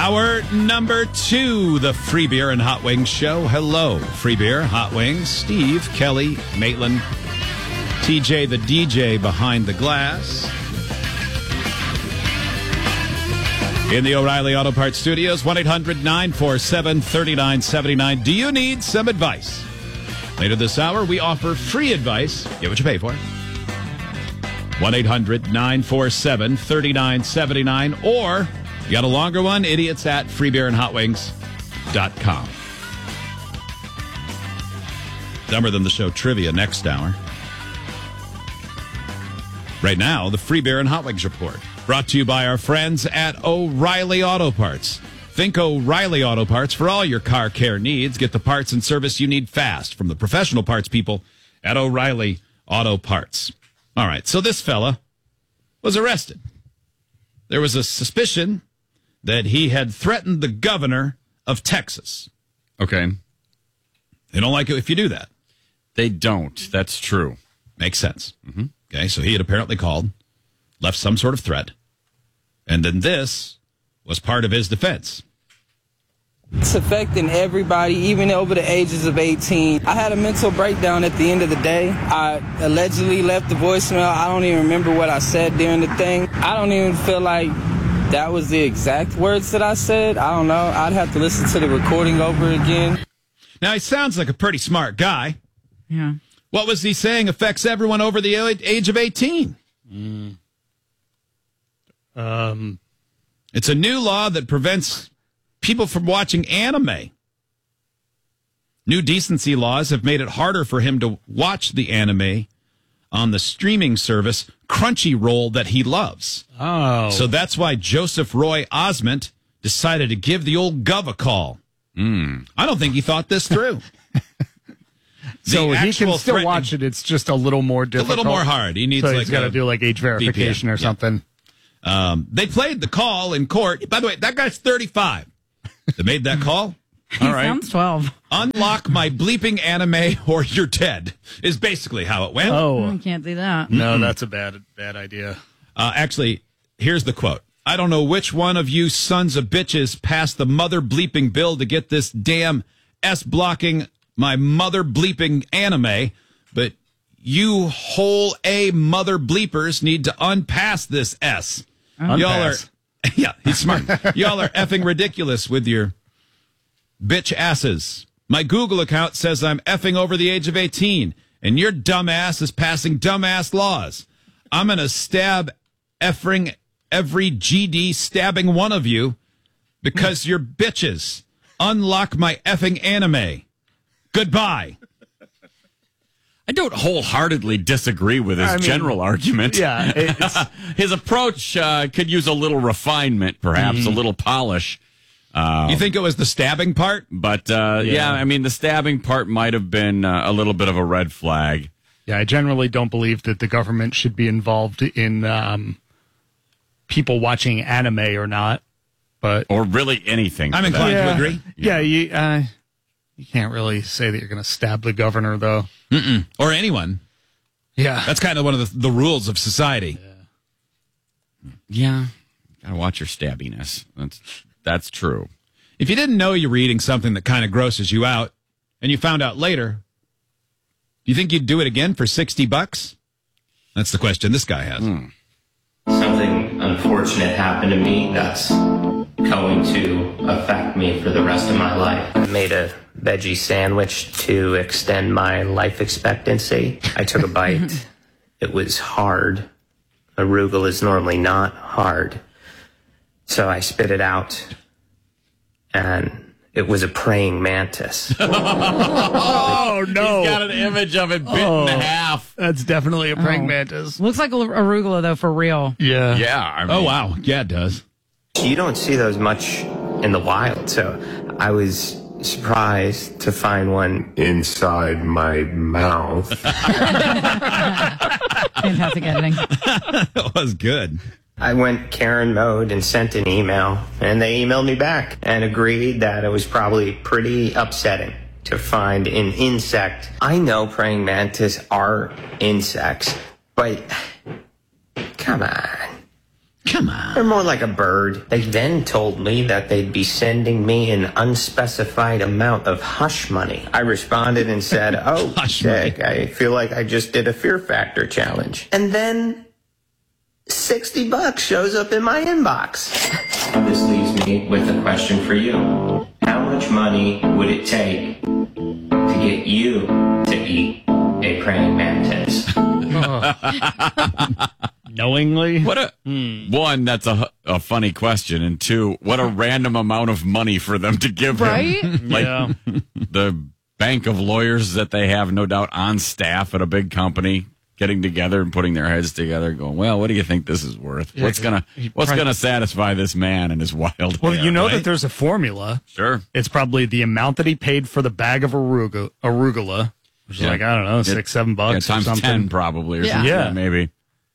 Hour number 2, the Free Beer and Hot Wings Show. Hello, Free Beer, Hot Wings, Steve, Kelly, Maitland, TJ the DJ behind the glass. In the O'Reilly Auto Parts Studios, 1-800-947-3979. Do you need some advice? Later this hour, we offer free advice. Get what you pay for. 1-800-947-3979. Or, you got a longer one, idiots at freebeerandhotwings.com. Dumber Than the Show trivia next hour. Right now, the Free Beer and Hot Wings Report. Brought to you by our friends at O'Reilly Auto Parts. Think O'Reilly Auto Parts for all your car care needs. Get the parts and service you need fast from the professional parts people at O'Reilly Auto Parts. All right, so this fella was arrested. There was a suspicion that he had threatened the governor of Texas. Okay. They don't like it if you do that. They don't. That's true. Makes sense. Mm-hmm. Okay, so he had apparently called, left some sort of threat, and then this was part of his defense. It's affecting everybody, even over the ages of 18. I had a mental breakdown at the end of the day. I allegedly left the voicemail. I don't even remember what I said during the thing. I don't even feel like that was the exact words that I said. I don't know. I'd have to listen to the recording over again. Now, he sounds like a pretty smart guy. Yeah. What was he saying affects everyone over the age of 18? It's a new law that prevents people from watching anime. New decency laws have made it harder for him to watch the anime on the streaming service Crunchyroll that he loves. Oh. So that's why Joseph Roy Osment decided to give the old gov a call. I don't think he thought this through. So he can still watch it. It's just a little more difficult. A little more hard. He needs he's got to do like age verification or something. They played the call in court. By the way, that guy's 35. They made that call. All right. Sounds 12. Unlock my bleeping anime or you're dead is basically how it went. Oh, I can't do that. No, that's a bad idea. Actually, here's the quote. I don't know which one of you sons of bitches passed the mother bleeping bill to get this damn S-blocking my mother bleeping anime, but you whole A mother bleepers need to unpass this S. Y'all are, yeah, he's smart. Y'all are effing ridiculous with your bitch asses. My Google account says I'm effing over the age of 18, and your dumbass is passing dumbass laws. I'm going to stab effing every GD stabbing one of you because you're bitches. Unlock my effing anime. Goodbye. I don't wholeheartely disagree with his general argument. Yeah. His approach could use a little refinement, perhaps, a little polish. You think it was the stabbing part? But, yeah, I mean, the stabbing part might have been a little bit of a red flag. Yeah, I generally don't believe that the government should be involved in people watching anime or not. Or really anything. I'm inclined to agree. Yeah, you can't really say that you're going to stab the governor, though. Or anyone. Yeah. That's kind of one of the rules of society. Yeah. Got to watch your stabbiness. That's true. If you didn't know you were eating something that kind of grosses you out, and you found out later, do you think you'd do it again for $60? That's the question this guy has. Something unfortunate happened to me that's going to affect me for the rest of my life. I made a veggie sandwich to extend my life expectancy. I took a bite. It was hard. Arugula is normally not hard. So I spit it out, and it was a praying mantis. Oh, no. He's got an image of it bit in half. That's definitely a praying mantis. Looks like arugula, though, for real. Yeah. Yeah. I mean, Oh, wow. Yeah, it does. You don't see those much in the wild, so I was surprised to find one inside my mouth. Fantastic editing. That was good. I went Karen mode and sent an email, and they emailed me back and agreed that it was probably pretty upsetting to find an insect. I know praying mantis are insects, but come on. Come on. They're more like a bird. They then told me that they'd be sending me an unspecified amount of hush money. I responded and said, oh, sick. I feel like I just did a Fear Factor challenge. And then $60 shows up in my inbox. This leaves me with a question for you. How much money would it take to get you to eat a praying mantis? Knowingly? What a one, that's a funny question, and two, what a random amount of money for them to give Right? him. Like Yeah. the bank of lawyers that they have, no doubt, on staff at a big company, getting together and putting their heads together, going, "Well, what do you think this is worth? Yeah, What's gonna satisfy this man and his wild?" Well, hair, you know right? that there's a formula. Sure. It's probably the amount that he paid for the bag of arugula, which is Yeah. like, I don't know, $6-7 Yeah, or times something. 10 probably, or Yeah. something, Yeah. maybe.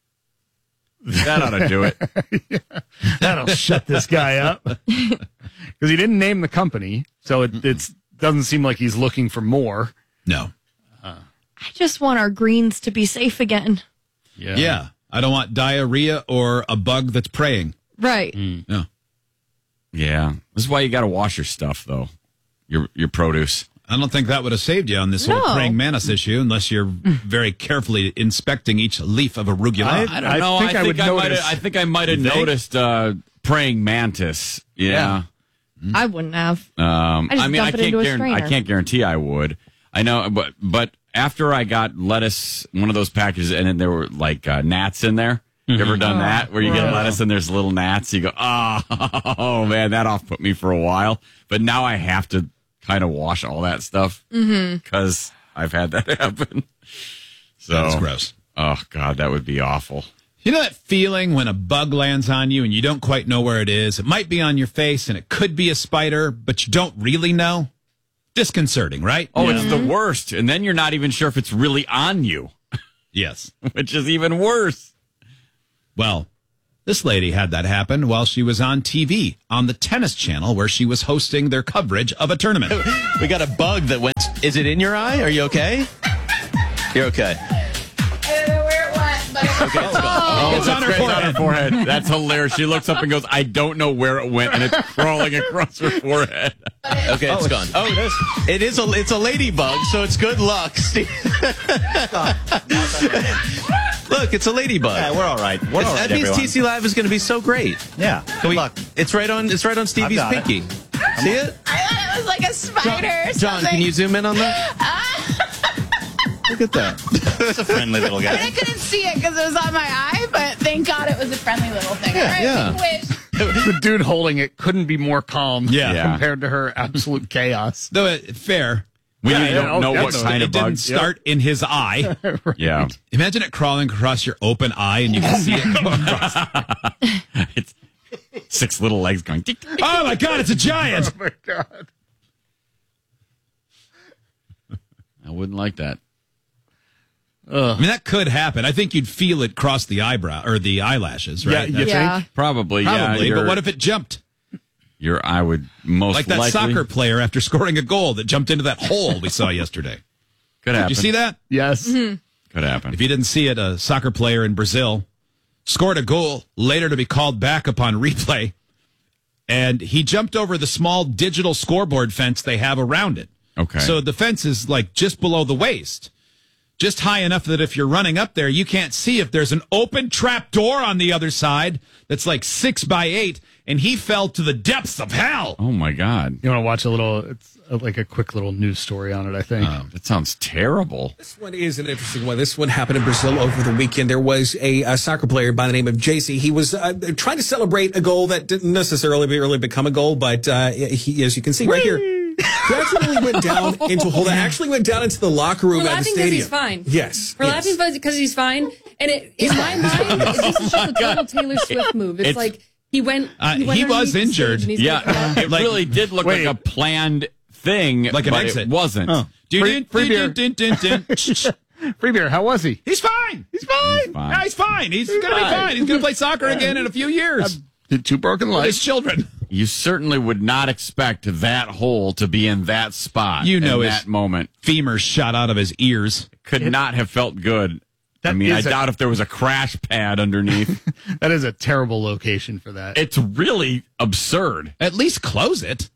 That ought to do it. That'll shut this guy up. Because he didn't name the company, so it doesn't seem like he's looking for more. No. I just want our greens to be safe again. Yeah. I don't want diarrhea or a bug that's praying. Right. No. Yeah, this is why you got to wash your stuff, though. Your produce. I don't think that would have saved you on this whole No. praying mantis issue unless you're very carefully inspecting each leaf of arugula. I don't know. think I would notice. I think I might have You think? noticed praying mantis. Yeah. I wouldn't have. I just mean, dump it into a strainer. I can't guarantee I would. I know, but after I got lettuce, one of those packages, and then there were like gnats in there. You ever done that? Where you get lettuce and there's little gnats? You go, oh man, that off put me for a while. But now I have to kind of wash all that stuff because I've had that happen. So That's gross. Oh God, that would be awful. You know that feeling when a bug lands on you and you don't quite know where it is? It might be on your face and it could be a spider, but you don't really know? Disconcerting, right? Oh, it's the worst. And then you're not even sure if it's really on you, Yes. which is even worse. Well, this lady had that happen while she was on TV on the Tennis Channel where she was hosting their coverage of a tournament. We got a bug that went. Is it in your eye? Are you okay? You're okay. I don't know where it went, but Okay, it's gone. It's on her forehead. That's hilarious. She looks up and goes, I don't know where it went, and it's crawling across her forehead. Okay, it's gone. Oh, it is. It's a ladybug, so it's good luck, Steve. Look, it's a ladybug. Yeah, we're all right. We're all right, That means everyone. TC Live is going to be so great. Yeah. Good luck. It's right on. It's right on Stevie's I've got pinky. See it? I thought it was like a spider or John, something. can you zoom in on that? Look at that. It's a friendly little I mean, I guy. couldn't see it because it was on my eye, but thank God it was a friendly little thing. Yeah, All right, yeah. make a wish. The dude holding it couldn't be more calm Yeah. compared to her absolute chaos. Though, fair. We Yeah, don't yeah, know what definitely. kind It of didn't bug. start in his eye. Yeah. Imagine it crawling across your open eye and you can see it go across. It's 6 little legs going. Tick, tick. Oh my God, it's a giant. Oh my God. I wouldn't like that. I mean, that could happen. I think you'd feel it cross the eyebrow or the eyelashes, right? Yeah, you Yeah. think? Probably, Probably, yeah. but what if it jumped? Your eye would most Like that likely. soccer player after scoring a goal that jumped into that hole we saw yesterday. Could happen. Did you see that? Yes. Could happen. If you didn't see it, a soccer player in Brazil scored a goal later to be called back upon replay, and he jumped over the small digital scoreboard fence they have around it. Okay. So the fence is like just below the waist, just high enough that if you're running up there, you can't see if there's an open trap door on the other side that's like 6 by 8, and he fell to the depths of hell. Oh, my God. You want to watch a little, it's like a quick little news story on it, I think. That sounds terrible. This one is an interesting one. This one happened in Brazil over the weekend. There was a soccer player by the name of JC. He was trying to celebrate a goal that didn't necessarily really become a goal, but he, as you can see right here, he actually went down into a hole that actually went down into the locker room We're at the laughing because stadium. he's fine. Yes. We're yes. laughing because he's fine. And in my mind, this is just a total Taylor Swift move. It's like he went. He was underneath the injured. stage and he's Yeah, like, it really did look Wait. like a planned thing, Like an but exit. it wasn't. Free beer. He's Free beer. How was he? fine. He's fine. He's fine. Yeah, he's fine. He's going to be fine. He's going to play soccer again in a few years Did 2 broken with his legs. children. You certainly would not expect that hole to be in that spot. You know in his- that moment. Femur shot out of his ears. Could not have felt good I doubt if there was a crash pad underneath. That is a terrible location for that. It's really absurd. At least close it.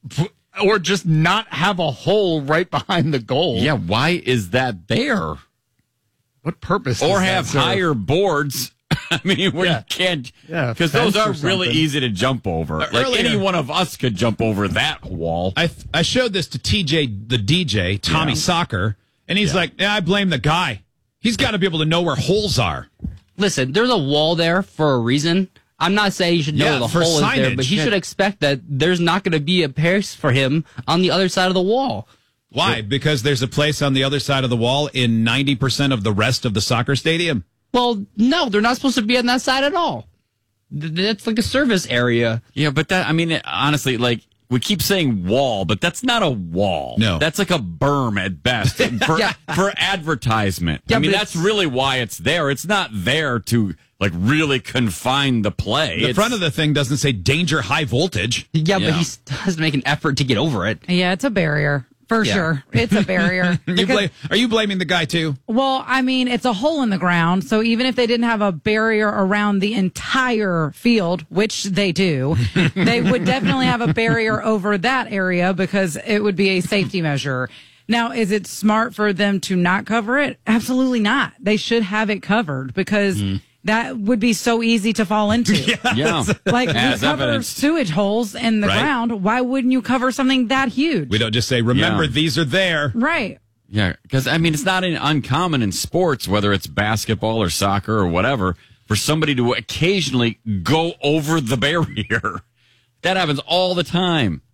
Or just not have a hole right behind the goal. Yeah, why is that there? What purpose? Or does have that serve? higher boards. I mean, where you can't, because those are really easy to jump over. Like Earlier- any one of us could jump over that wall. I showed this to TJ, the DJ, Tommy Soccer, and he's like, I blame the guy. He's got to be able to know where holes are. Listen, there's a wall there for a reason. I'm not saying you should know the for hole is there, signage. but he should expect that there's not going to be a place for him on the other side of the wall. Why? Because there's a place on the other side of the wall in 90% of the rest of the soccer stadium. Well, no, they're not supposed to be on that side at all. That's like a service area. Yeah, but that, I mean, honestly, like, we keep saying wall, but that's not a wall. No. That's like a berm at best for advertisement. Yeah, I mean, but that's really why it's there. It's not there to, like, really confine the play. The front of the thing doesn't say danger high voltage. Yeah, but he has to make an effort to get over it. Yeah, it's a barrier. For sure. It's a barrier. Are you blaming the guy too? Well, I mean, it's a hole in the ground. So even if they didn't have a barrier around the entire field, which they do, they would definitely have a barrier over that area because it would be a safety measure. Now, is it smart for them to not cover it? Absolutely not. They should have it covered because that would be so easy to fall into. Yeah. Like, you As cover evidence. sewage holes in the ground. Why wouldn't you cover something that huge? We don't just say, remember, these are there. Right. Yeah, because, I mean, it's not uncommon in sports, whether it's basketball or soccer or whatever, for somebody to occasionally go over the barrier. That happens all the time.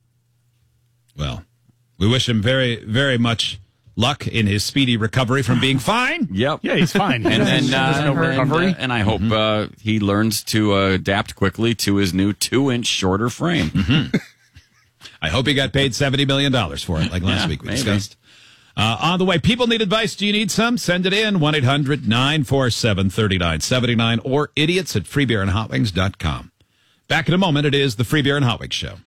Well, we wish him very, very much luck in his speedy recovery from being fine. Yep. Yeah, he's fine. And then no recovery. and I hope he learns to adapt quickly to his new 2-inch shorter frame. I hope he got paid $70 million for it, like last week we discussed. On the way, people need advice. Do you need some? Send it in, 1-800-947-3979 or idiots at freebeerandhotwings.com. Back in a moment, it is the Free Beer and Hot Wings Show.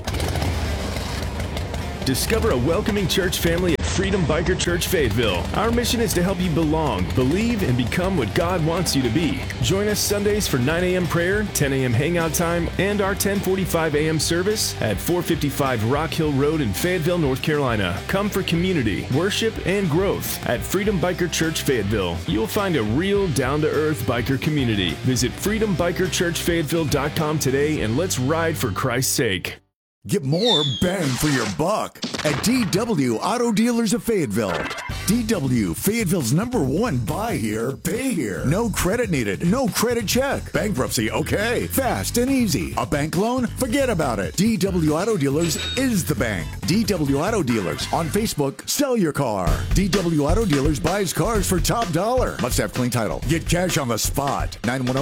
Discover a welcoming church family at Freedom Biker Church Fayetteville. Our mission is to help you belong, believe, and become what God wants you to be. Join us Sundays for 9 a.m. prayer, 10 a.m. hangout time, and our 10:45 a.m. service at 455 Rock Hill Road in Fayetteville, North Carolina. Come for community, worship, and growth. At Freedom Biker Church Fayetteville, you'll find a real down-to-earth biker community. Visit freedombikerchurchfayetteville.com today and let's ride for Christ's sake. Get more bang for your buck at DW Auto Dealers of Fayetteville. DW, Fayetteville's #1 buy here, pay here. No credit needed, no credit check. Bankruptcy, okay. Fast and easy. A bank loan? Forget about it. DW Auto Dealers is the bank. DW Auto Dealers. On Facebook, sell your car. DW Auto Dealers buys cars for top dollar. Must have clean title. Get cash on the spot.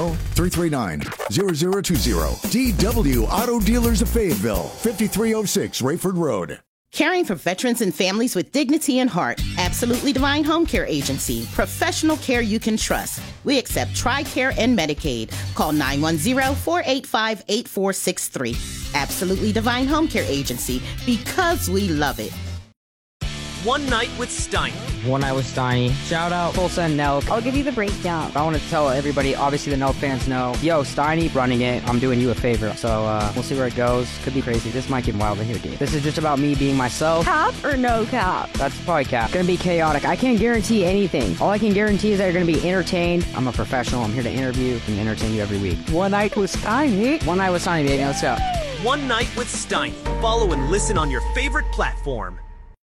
910-339-0020. DW Auto Dealers of Fayetteville. 5306 Rayford Road. Caring for veterans and families with dignity and heart. Absolutely Divine Home Care Agency. Professional care you can trust. We accept TRICARE and Medicaid. Call 910-485-8463. Absolutely Divine Home Care Agency, because we love it. One Night with Steiny. One Night with Steiny. Shout out Full Send Nelk. I'll give you the breakdown. I want to tell everybody, obviously the Nelk fans know, yo, Steiny running it. I'm doing you a favor. So we'll see where it goes. Could be crazy. This might get wild in here, dude. This is just about me being myself. Cap or no cap? That's probably cap. Gonna be chaotic. I can't guarantee anything. All I can guarantee is that you're gonna be entertained. I'm a professional. I'm here to interview and entertain you every week. One Night with Steiny. One Night with Steiny, baby. Let's go. One Night with Steiny. Follow and listen on your favorite platform.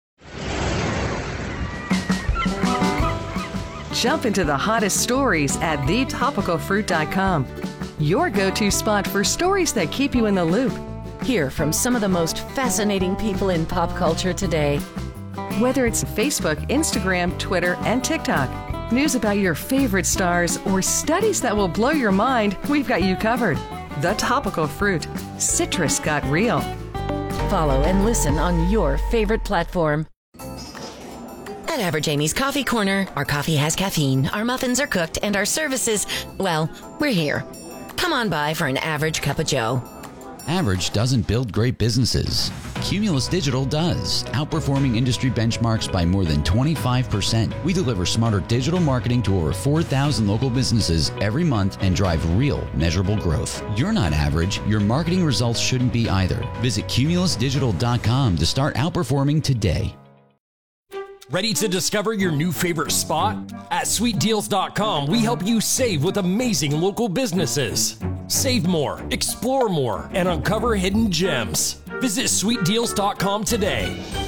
Jump into the hottest stories at thetopicalfruit.com. Your go-to spot for stories that keep you in the loop. Hear from some of the most fascinating people in pop culture today. Whether it's Facebook, Instagram, Twitter, and TikTok, news about your favorite stars, or studies that will blow your mind, we've got you covered. The Topical Fruit. Citrus got real. Follow and listen on your favorite platform. At Average Amy's Coffee Corner, our coffee has caffeine, our muffins are cooked, and our services, well, we're here. Come on by for an average cup of joe. Average doesn't build great businesses. Cumulus Digital does, outperforming industry benchmarks by more than 25%. We deliver smarter digital marketing to over 4,000 local businesses every month and drive real, measurable growth. You're not average. Your marketing results shouldn't be either. Visit cumulusdigital.com to start outperforming today. Ready to discover your new favorite spot? At sweetdeals.com, we help you save with amazing local businesses. Save more, explore more, and uncover hidden gems. Visit sweetdeals.com today.